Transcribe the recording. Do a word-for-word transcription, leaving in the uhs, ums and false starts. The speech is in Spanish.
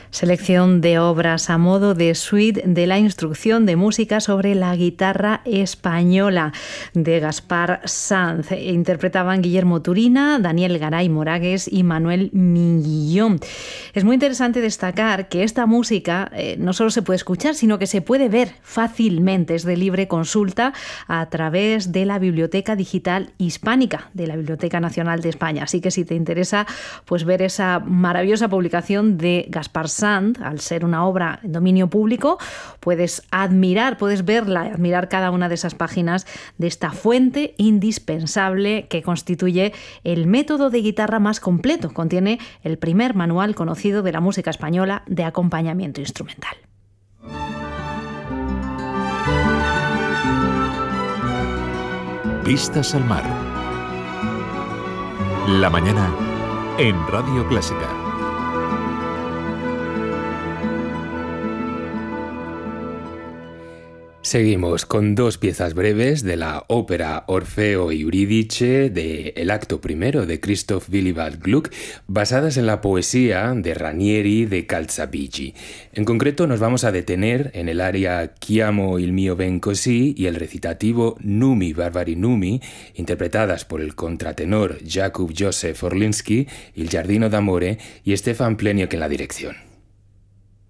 Selección de obras a modo de suite de la instrucción de música sobre la guitarra española de Gaspar Sanz. Interpretaban Guillermo Turina, Daniel Garay Moragues y Manuel Minguillón. Es muy interesante destacar que esta música eh, no solo se puede escuchar, sino que se puede ver fácilmente. Es de libre consulta a través de la Biblioteca Digital Hispánica de la Biblioteca Nacional de España. Así que si te interesa pues ver esa maravillosa publicación de Gaspar Sanz, al ser una obra en dominio público, puedes admirar, puedes verla, admirar cada una de esas páginas de esta fuente indispensable que constituye el método de guitarra más completo. Contiene el primer manual conocido de la música española de acompañamiento instrumental. Vistas al mar. La mañana en Radio Clásica. Seguimos con dos piezas breves de la ópera Orfeo y Eurídice de El acto primero de Christoph Willibald Gluck, basadas en la poesía de Ranieri de Calzabigi. En concreto nos vamos a detener en el aria Chiamo il mio ben così y el recitativo Numi Barbari Numi, interpretadas por el contratenor Jakub Józef Orliński, Il Giardino d'Amore y Stefan Pleniuk en la dirección.